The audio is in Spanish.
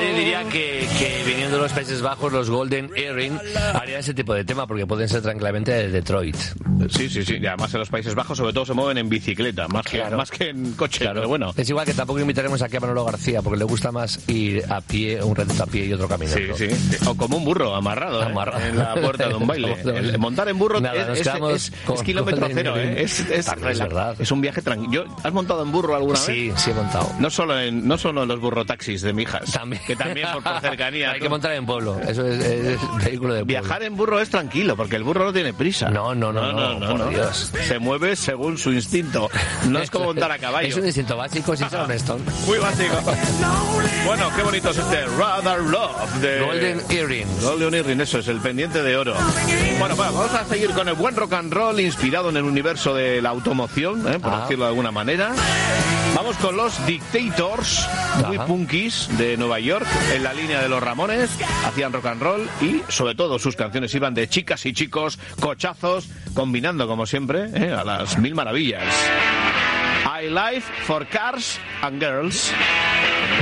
Nadie diría que viniendo de los Países Bajos, los Golden Earring harían ese tipo de tema, porque pueden ser tranquilamente de Detroit. Sí. Y además en los Países Bajos, sobre todo, se mueven en bicicleta, más que en coche. Claro. Pero bueno. Es igual que tampoco invitaremos aquí a Manolo García, porque le gusta más ir a pie, un ratito a pie y otro caminando. Sí. O como un burro amarrado. En la puerta de un baile. Montar en burro es kilómetro cero. Es verdad. Es un viaje tranquilo. ¿Has montado en burro alguna vez? Sí, he montado. No solo en los burrotaxis de Mijas. Que también por cercanía. Hay que montar en pueblo. Eso es vehículo de pueblo. Viajar en burro es tranquilo, porque el burro no tiene prisa. No, por Dios. Se mueve según su instinto. No es como montar a caballo. Es un instinto básico, sin ser honesto. Muy básico. Bueno, qué bonito es este Rather Love de Golden Earring. Golden Earring, eso es, el pendiente de oro. Bueno, vamos a seguir con el buen rock and roll inspirado en el universo de la automoción, por decirlo de alguna manera. Vamos con los Dictators, muy punkis de Nueva York, en la línea de los Ramones, hacían rock and roll y sobre todo sus canciones iban de chicas y chicos, cochazos, combinando como siempre a las mil maravillas. I Live for Cars and Girls.